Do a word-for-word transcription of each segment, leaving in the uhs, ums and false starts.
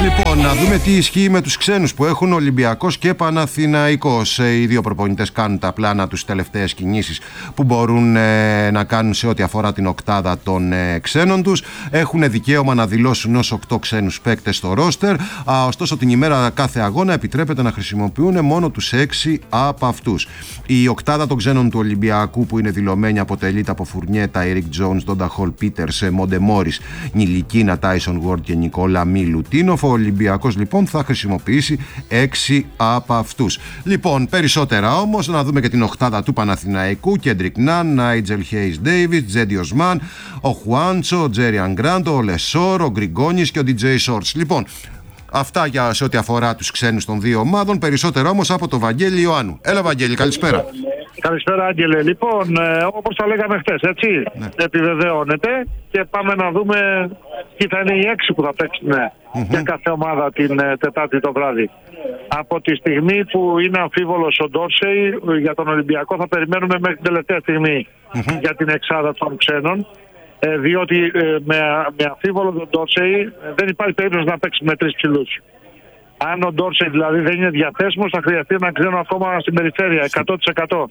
Λοιπόν, να δούμε τι ισχύει με τους ξένους που έχουν Ολυμπιακός και Παναθηναϊκός. Οι δύο προπονητές κάνουν τα πλάνα τους, τελευταίες κινήσεις που μπορούν ε, να κάνουν σε ό,τι αφορά την οκτάδα των ε, ξένων τους. Έχουν δικαίωμα να δηλώσουν ως οκτώ ξένους παίκτες στο ρόστερ. Α, ωστόσο, την ημέρα κάθε αγώνα επιτρέπεται να χρησιμοποιούν μόνο τους έξι από αυτούς. Η οκτάδα των ξένων του Ολυμπιακού που είναι δηλωμένη αποτελείται από Φουρνιέτα, Ερικ Τζόουνς, Ντόντα Χολ Πίτερς, Μόντε Μόρις, Νιλικίνα, Τάισον Γουόρντ και Νικόλα Μιλουτίνοφ. Ο Ολυμπιακός λοιπόν θα χρησιμοποιήσει έξι από αυτούς. Λοιπόν, περισσότερα όμως, να δούμε και την οκτάδα του Παναθηναϊκού. Κέντρικ Ναν, Νάιτζελ Χέις Ντέιβιτς, Τζέντι Οσμάν, ο Χουάντσο, ο Τζέριαν Γκράντο, ο Λεσόρ, ο Γκριγκόνης και ο ντι τζέι Σόρτς. Λοιπόν, αυτά για σε ό,τι αφορά τους ξένους των δύο ομάδων. Περισσότερα όμως από το Βαγγέλη Ιωάννου. Έλα Βαγγέλη, καλησπέρα. Καλησπέρα Άγγελε. Λοιπόν, ε, όπως τα λέγαμε χτες, έτσι, ναι. Επιβεβαιώνεται και πάμε να δούμε τι θα είναι οι έξι που θα παίξουν mm-hmm. για κάθε ομάδα την ε, Τετάρτη το βράδυ. Από τη στιγμή που είναι αμφίβολος ο Ντόρσεϊ, για τον Ολυμπιακό θα περιμένουμε μέχρι την τελευταία στιγμή mm-hmm. για την εξάδα των ξένων. Ε, διότι ε, με, με αμφίβολο τον Ντόρσεϊ ε, δεν υπάρχει περίπτωση να παίξει με τρεις ψηλούς. Αν ο Ντόρσεϊ δηλαδή δεν είναι διαθέσιμος, θα χρειαστεί ένα ξένο ακόμα στην περιφέρεια, εκατό τοις εκατό.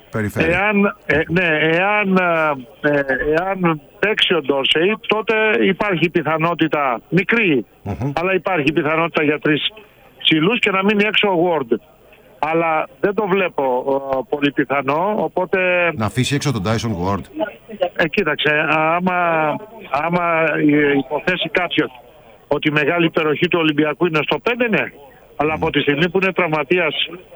Εάν, ε, ναι, εάν, ε, εάν παίξει ο Ντόρσεϊ, τότε υπάρχει πιθανότητα, μικρή, mm-hmm. αλλά υπάρχει πιθανότητα για τρεις ψηλούς και να μείνει έξω ο Ward. Αλλά δεν το βλέπω ο, πολύ πιθανό, οπότε... Να αφήσει έξω τον Tyson Ward. Ε, κοίταξε, άμα, άμα υποθέσει κάποιος ότι η μεγάλη υπεροχή του Ολυμπιακού είναι στο πέντε, ναι. Αλλά mm. από τη στιγμή που είναι τραυματίας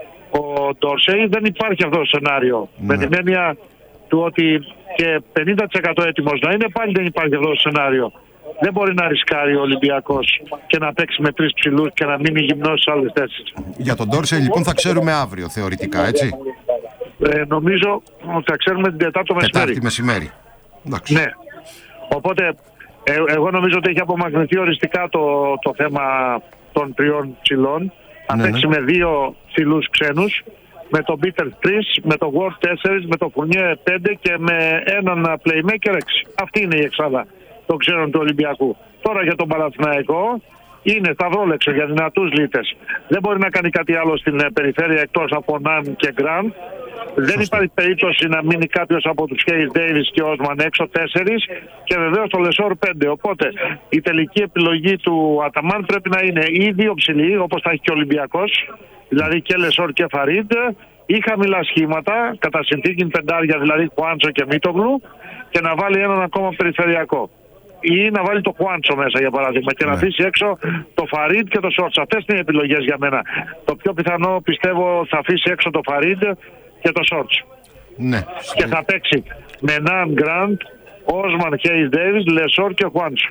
ο Ντόρσεϊ δεν υπάρχει αυτό το σενάριο. Mm. Με την έννοια του ότι και πενήντα τοις εκατό έτοιμος να είναι, πάλι δεν υπάρχει αυτό το σενάριο. Δεν μπορεί να ρισκάρει ο Ολυμπιακός και να παίξει με τρεις ψηλούς και να μείνει γυμνός σε άλλες θέσεις. Για τον Ντόρσεϊ λοιπόν θα ξέρουμε αύριο θεωρητικά, έτσι. Ε, νομίζω ότι θα ξέρουμε την Τετάρτη μεσημέρι. Τετάρτη μεσημέρι. Εντάξει. Ναι. Οπότε ε, εγώ νομίζω ότι έχει απομακρυνθεί οριστικά το, το θέμα των τριών ψηλών. Θα ναι, παίξει ναι. με δύο ψηλούς ξένους, με τον Πίτερ τρεις, με τον Ward τέσσερα, με τον Φουρνιέ πέντε και με έναν playmaker έξι. Αυτή είναι η εξάδα των ξένων του Ολυμπιακού. Τώρα για τον Παναθηναϊκό είναι σταυρόλεξο για δυνατούς λίτες. Δεν μπορεί να κάνει κάτι άλλο στην περιφέρεια εκτός από Ναν και Γκραντ. Δεν υπάρχει περίπτωση να μείνει κάποιος από τους Χέις Ντέιβιτς και Όσμαν έξω τέσσερις και βεβαίως το Λεσόρ πέντε. Οπότε η τελική επιλογή του Αταμάν πρέπει να είναι ή δύο ψηλοί, όπως θα έχει και ο Ολυμπιακός, δηλαδή και Λεσόρ και Φαρίντ, ή χαμηλά σχήματα, κατά συνθήκη πεντάρια, δηλαδή Χουάντσο και Μίτογλου, και να βάλει έναν ακόμα περιφερειακό. Ή να βάλει το Χουάντσο μέσα για παράδειγμα και ναι. να αφήσει έξω το Φαρίντ και το Σόρτς. Αυτές είναι οι επιλογές για μένα. Το πιο πιθανό πιστεύω θα αφήσει έξω το Φαρίντ και το Σόρτς. Ναι. Και θα παίξει με Ναν Γκραντ, Όσμαν Χέις Ντέιβιτς, Λεσόρ και Χουάντσο.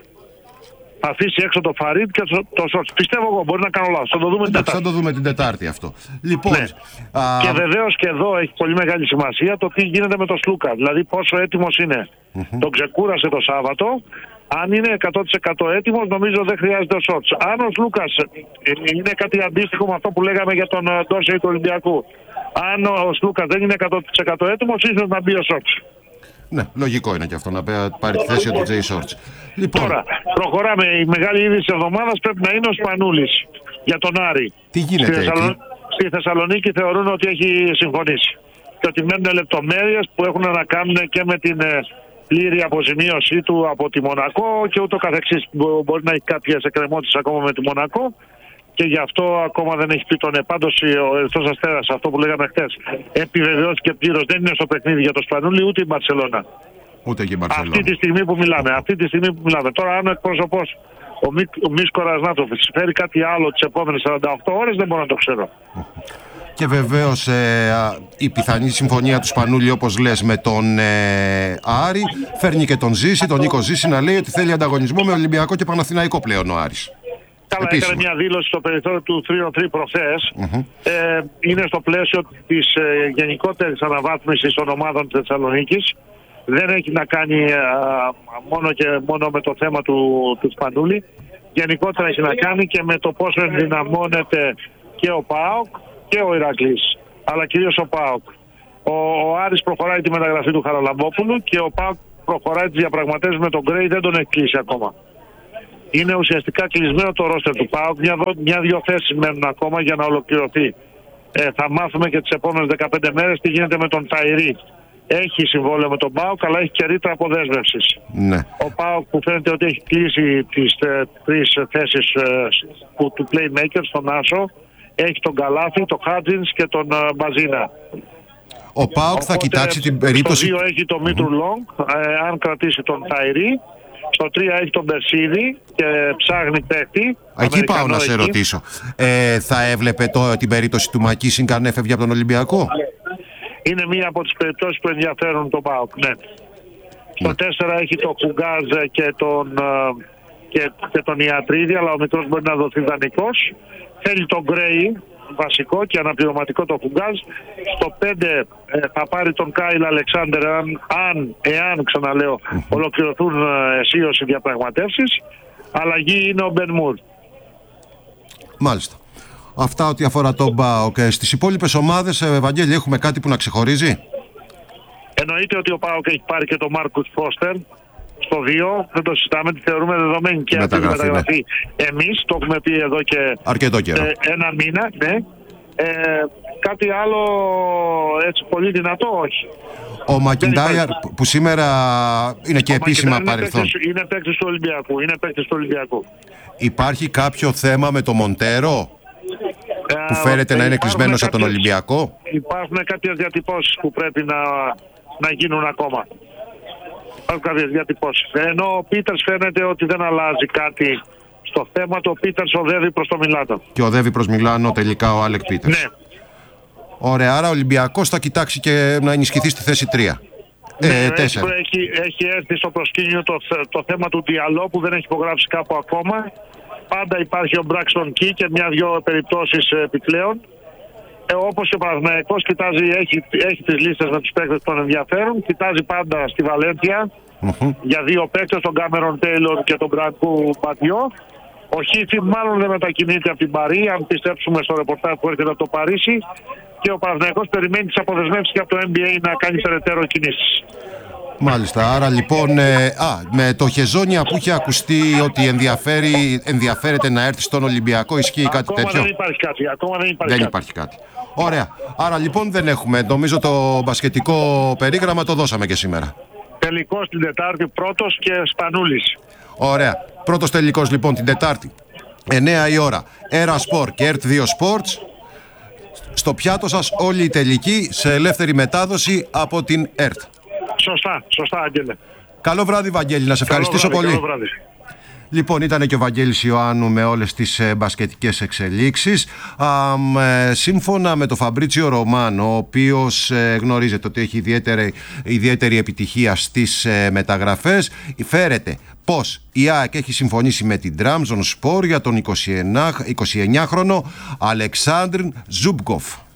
Θα αφήσει έξω το Φαρίντ και το, το Σόρτς. Πιστεύω εγώ, μπορεί να κάνω λάθος. Θα το δούμε την Τετάρτη. Θα το δούμε την Τετάρτη αυτό. Λοιπόν, ναι. α... Και βεβαίως και εδώ έχει πολύ μεγάλη σημασία το τι γίνεται με τον Σλούκα. Δηλαδή πόσο έτοιμος είναι. Mm-hmm. Τον ξεκούρασε το Σάββατο. Αν είναι εκατό τοις εκατό έτοιμος, νομίζω δεν χρειάζεται ο Σόρτς. Αν ο Λούκας είναι κάτι αντίστοιχο με αυτό που λέγαμε για τον Ντόρσεϊ του Ολυμπιακού. Αν ο Λούκας δεν είναι εκατό τοις εκατό έτοιμος, ίσως να μπει ο Σόρτς. Ναι, λογικό είναι και αυτό να πάρει τη θέση του Τζέι Σόρτς. Λοιπόν, τώρα, προχωράμε. Η μεγάλη είδηση της εβδομάδας πρέπει να είναι ο Σπανούλης για τον Άρη. Τι γίνεται στη, Θεσσαλο... εκεί? στη Θεσσαλονίκη θεωρούν ότι έχει συμφωνήσει. Και ότι μένουν λεπτομέρειες που έχουν να κάνουν και με την πλήρη αποζημίωσή του από τη Μονακό και ούτω καθεξής. Μπορεί να έχει κάποιες εκκρεμότητες ακόμα με τη Μονακό και γι' αυτό ακόμα δεν έχει πει τον ναι. Πάντως ο Ερυθρός Αστέρας, αυτό που λέγαμε χτες, επιβεβαιώθηκε πλήρως. Δεν είναι στο παιχνίδι για το Σπανούλη ούτε η Μπαρσελόνα. Ούτε και η Μπαρσελόνα. Αυτή τη στιγμή που μιλάμε. Αυτή τη στιγμή που μιλάμε. Τώρα, αν ο εκπρόσωπος, ο, Μι, ο Μίσκο Ραζνάτοφιτς, φέρει κάτι άλλο τις επόμενες σαράντα οκτώ ώρες, δεν μπορώ να το ξέρω. Και βεβαίως ε, η πιθανή συμφωνία του Σπανούλη, όπως λες, με τον ε, Άρη φέρνει και τον Ζήση, τον Νίκο Ζήση, να λέει ότι θέλει ανταγωνισμό με Ολυμπιακό και Παναθηναϊκό πλέον ο Άρης. Καλά, έκανε μια δήλωση στο περιθώριο του τρία on τρία προχθές. Mm-hmm. Ε, είναι στο πλαίσιο της ε, γενικότερης αναβάθμισης των ομάδων της Θεσσαλονίκης. Δεν έχει να κάνει ε, μόνο και μόνο με το θέμα του, του Σπανούλη. Γενικότερα έχει να κάνει και με το πόσο ενδυναμώνεται και ο ΠΑΟΚ και ο Ηρακλής, αλλά κυρίως ο ΠΑΟΚ. Ο, ο Άρης προχωράει τη μεταγραφή του Χαραλαμπόπουλου και ο ΠΑΟΚ προχωράει τις διαπραγματεύσεις με τον Γκρέι, δεν τον έχει κλείσει ακόμα. είναι ουσιαστικά κλεισμένο το ρόστερ του ΠΑΟΚ. Μια-δυο θέσεις μένουν ακόμα για να ολοκληρωθεί. Ε, θα μάθουμε και τις επόμενες δεκαπέντε μέρες τι γίνεται με τον Ταϊρή. Έχει συμβόλαιο με τον ΠΑΟΚ, αλλά έχει και ρήτρα αποδέσμευσης. Ναι. Ο ΠΑΟΚ που φαίνεται ότι έχει κλείσει τις ε, τρεις θέσεις ε, που, του playmaker στον Άσο, έχει τον Καλάθι, τον Χάτζινς και τον ε, Μπαζίνα. Ο ΠΑΟΚ θα κοιτάξει την περίπτωση... Στο δύο έχει τον Μήτρου mm-hmm. Λόγκ, ε, αν κρατήσει τον Ταϊρή. Στο τρία έχει τον Μπερσίδη και ψάχνει παίκτη. Εκεί πάω να σε εκεί. ρωτήσω. Ε, θα έβλεπε το, την περίπτωση του Μακίσινγκ αν έφευγε από τον Ολυμπιακό? Είναι μία από τις περιπτώσεις που ενδιαφέρουν τον ΠΑΟΚ, ναι. Στο τέσσερα έχει τον Κουγκάζ και τον, και, και τον Ιατρίδη, αλλά ο μικρός μπορεί να δοθεί δανεικός. Θέλει τον Γκρέι, βασικό και αναπληρωματικό το Κουγκάζ. Στο πέντε ε, θα πάρει τον Κάιλ Αλεξάνδερ αν, αν εάν, ξαναλέω, mm-hmm. ολοκληρωθούν ε, αισίως οι διαπραγματεύσεις. Αλλαγή είναι ο Μπεν Μουρ. Μάλιστα. Αυτά ό,τι αφορά τον ΠΑΟΚ. Στις υπόλοιπες ομάδες, Ευαγγέλη, έχουμε κάτι που να ξεχωρίζει? Εννοείται ότι ο ΠΑΟΚ έχει πάρει και τον Μάρκους Φώστερ στο δύο. Δεν το συζητάμε, τη θεωρούμε δεδομένη και αυτή τη μεταγραφή. Ναι. Εμείς το έχουμε πει εδώ και αρκετό καιρό. Ε, ένα μήνα. Ναι. Ε, κάτι άλλο έτσι πολύ δυνατό, όχι. Ο Μακιντάιρ που σήμερα είναι και ο επίσημα παρελθόν. Είναι παίκτης του Ολυμπιακού. Είναι παίκτης του Ολυμπιακού. Υπάρχει κάποιο θέμα με το Μοντέρο που φέρεται ε, να είναι κλεισμένος από τον Ολυμπιακό? Υπάρχουν κάποιες διατυπώσεις που πρέπει να, να γίνουν ακόμα. Υπάρχουν κάποιες διατυπώσεις. Ενώ ο Πίτερς φαίνεται ότι δεν αλλάζει κάτι στο θέμα του. Ο Πίτερς οδεύει προς το Μιλάνο. Και οδεύει προς Μιλάνο τελικά ο Άλεκ Πίτερς. Ναι. Ωραία, άρα ο Ολυμπιακός θα κοιτάξει και να ενισχυθεί στη θέση τρία. Ναι, ε, έχει, έχει, έχει έρθει στο προσκήνιο το, το θέμα του Διαλό που δεν έχει υπογράψει κάπου ακόμα. Πάντα υπάρχει ο Μπράξτον Κι και μια-δυο περιπτώσεις επιπλέον. Ε, όπως και ο Παναθηναϊκός κοιτάζει, έχει, έχει τις λίστες με τους παίκτες που τον ενδιαφέρουν. Κοιτάζει πάντα στη Βαλένθια mm-hmm. για δύο παίκτες, τον Κάμερον Τέιλορ και τον Μπραντκού Πατιό. Ο Χίφι μάλλον δεν μετακινείται από την Παρί, αν πιστέψουμε στο ρεπορτάζ που έρχεται από το Παρίσι. Και ο Παναθηναϊκός περιμένει τις αποδεσμεύσεις και από το N B A να κάνει περαιτέρω κινήσεις. Μάλιστα, άρα λοιπόν ε, α, με το Χεζόνια που είχε ακουστεί ότι ενδιαφέρει, ενδιαφέρεται να έρθει στον Ολυμπιακό, ισχύει ακόμα κάτι τέτοιο? Δεν υπάρχει κάτι, ακόμα δεν υπάρχει δεν κάτι. υπάρχει κάτι. Ωραία, άρα λοιπόν δεν έχουμε, νομίζω το μπασκετικό περίγραμμα το δώσαμε και σήμερα. Τελικός την Τετάρτη, πρώτος και Σπανούλης. Ωραία, πρώτος τελικός λοιπόν την Τετάρτη, εννιά η ώρα, Έρα Σπορ και ΕΡΤ δύο Sports. Στο πιάτο σας όλη η τελική σε ελεύθερη μετάδοση από την ΕΡΤ. Σωστά, σωστά, Άγγελε. Καλό βράδυ, Βαγγέλη, να σε καλό ευχαριστήσω βράδυ, πολύ. Καλό βράδυ. Λοιπόν, ήταν και ο Βαγγέλης Ιωάννου με όλες τις ε, μπασκετικές εξελίξεις. Α, ε, σύμφωνα με τον Φαμπρίτσιο Ρωμάνο, ο οποίος ε, γνωρίζετε ότι έχει ιδιαίτερη, ιδιαίτερη επιτυχία στις ε, μεταγραφές, φέρεται πως η ΑΕΚ έχει συμφωνήσει με την Trabzonspor για τον εικοσιεννιάχρονο Αλεξάνδρ Ζούμπκοφ.